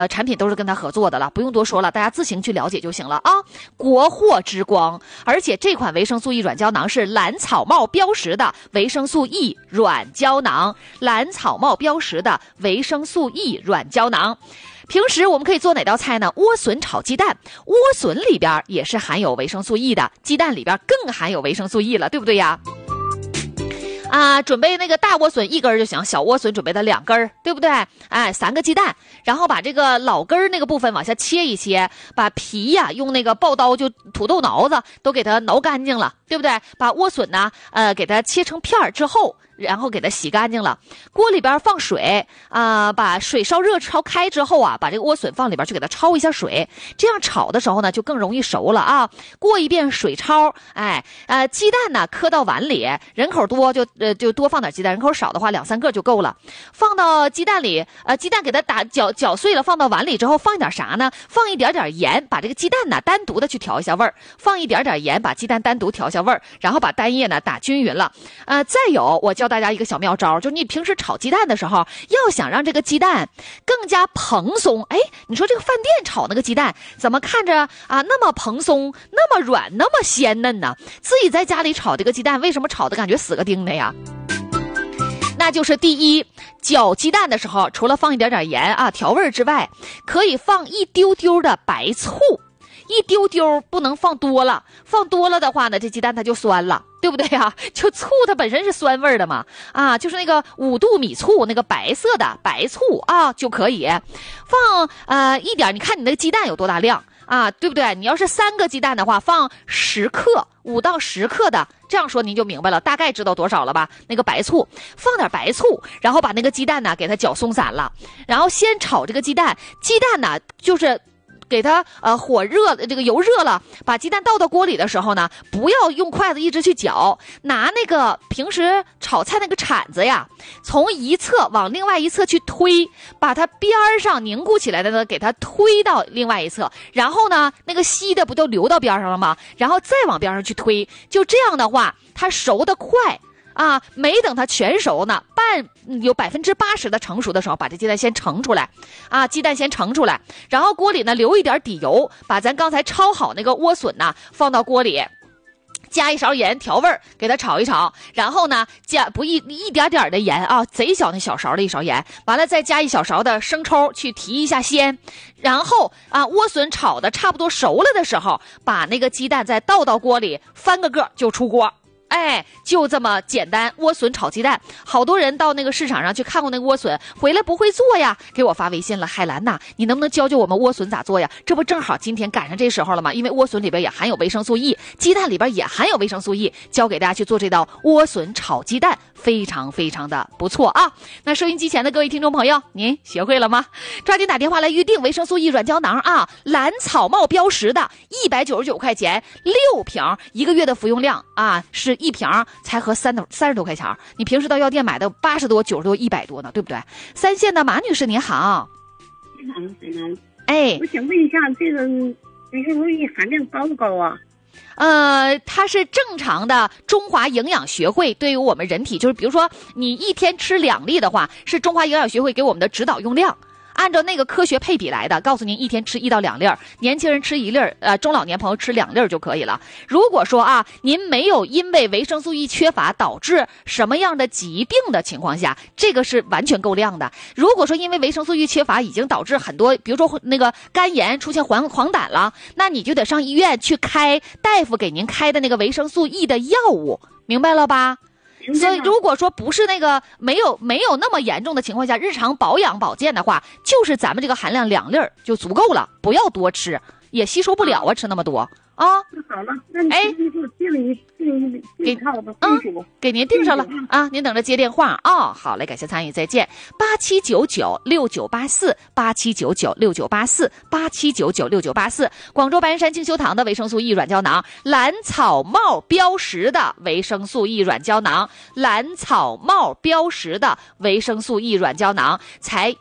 产品都是跟他合作的了，不用多说了，大家自行去了解就行了啊。国货之光，而且这款维生素 E 软胶囊是蓝草帽标识的维生素 E 软胶囊，蓝草帽标识的维生素 E 软胶囊。平时我们可以做哪道菜呢？莴笋炒鸡蛋，莴笋里边也是含有维生素 E 的，鸡蛋里边更含有维生素 E 了，对不对呀？准备那个大莴笋1根就行，小莴笋准备的2根，对不对？3个鸡蛋，然后把这个老根那个部分往下切一切，把皮呀用那个刨刀就土豆挠子都给它挠干净了，对不对？把莴笋呢给它切成片之后，然后给它洗干净了，锅里边放水把水烧热烧开之后把这个莴笋放里边去给它焯一下水，这样炒的时候呢就更容易熟了啊。过一遍水焯，鸡蛋呢磕到碗里，人口多就多放点鸡蛋，人口少的话2-3个就够了。放到鸡蛋里，鸡蛋给它搅碎了，放到碗里之后放一点啥呢？放一点点盐，把这个鸡蛋呢单独的去调一下味儿，放一点点盐，把鸡蛋单独调一下味儿，然后把蛋液呢打均匀了。再有我教大家一个小妙招，就是你平时炒鸡蛋的时候，要想让这个鸡蛋更加蓬松，你说这个饭店炒那个鸡蛋怎么看着那么蓬松，那么软，那么鲜嫩呢？自己在家里炒这个鸡蛋，为什么炒的感觉死个钉的呀？那就是第一，搅鸡蛋的时候，除了放一点点盐调味之外，可以放一丢丢的白醋，一丢丢，不能放多了，放多了的话呢，这鸡蛋它就酸了，对不对呀？就醋它本身是酸味的嘛，就是那个5度米醋，那个白色的白醋就可以放一点，你看你那个鸡蛋有多大量对不对？你要是3个鸡蛋的话，放10克，5到10克的，这样说您就明白了，大概知道多少了吧？那个白醋，放点白醋，然后把那个鸡蛋呢给它搅松散了，然后先炒这个鸡蛋，鸡蛋呢就是给它火热，这个油热了，把鸡蛋倒到锅里的时候呢，不要用筷子一直去搅，拿那个平时炒菜那个铲子呀，从一侧往另外一侧去推，把它边上凝固起来的呢给它推到另外一侧，然后呢那个稀的不就流到边上了吗？然后再往边上去推，就这样的话它熟得快没等它全熟呢，有80%的成熟的时候，把这鸡蛋先盛出来鸡蛋先盛出来，然后锅里呢留一点底油，把咱刚才焯好那个莴笋呢放到锅里，加一勺盐调味儿，给它炒一炒，然后呢加一点点的盐贼小那小勺的1勺盐，完了再加1小勺的生抽去提一下鲜，然后莴笋炒的差不多熟了的时候，把那个鸡蛋再倒到锅里，翻个就出锅。就这么简单，莴笋炒鸡蛋。好多人到那个市场上去看过那个莴笋，回来不会做呀，给我发微信了，海兰呐，你能不能教教我们莴笋咋做呀？这不正好今天赶上这时候了吗？因为莴笋里边也含有维生素 E， 鸡蛋里边也含有维生素 E， 教给大家去做这道莴笋炒鸡蛋，非常非常的不错那收音机前的各位听众朋友，您学会了吗？抓紧打电话来预定维生素 E 软胶囊蓝草帽标识的，199块钱6瓶，1个月的服用量是1瓶才合30多块钱，你平时到药店买的80多、90多、100多呢，对不对？3线的马女士您好。 你好，海兰。我想问一下，这个维生素 E 含量高不高啊？ 它是正常的，中华营养学会对于我们人体，就是比如说你一天吃2粒的话，是中华营养学会给我们的指导用量。按照那个科学配比来的，告诉您一天吃1到2粒，年轻人吃1粒，中老年朋友吃2粒就可以了。如果说您没有因为维生素 E 缺乏导致什么样的疾病的情况下，这个是完全够量的。如果说因为维生素 E 缺乏已经导致很多，比如说那个肝炎出现黄疸了，那你就得上医院去开大夫给您开的那个维生素 E 的药物，明白了吧？所以如果说不是那个没有那么严重的情况下，日常保养保健的话，就是咱们这个含量2粒就足够了，不要多吃，也吸收不了吃那么多那好了，那你给我订一套吧， 给您订上了您等着接电话好嘞，感谢参与，再见。87996984，87996984，87996984，广州白云山静修堂的维生素 E 软胶囊，蓝草帽标识的维生素 E 软胶囊，蓝草帽标识的维生素 E 软胶囊，才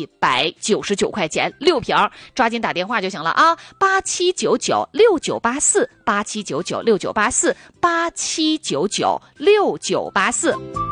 199块钱6瓶，抓紧打电话就行了87996984，87996984，87996984。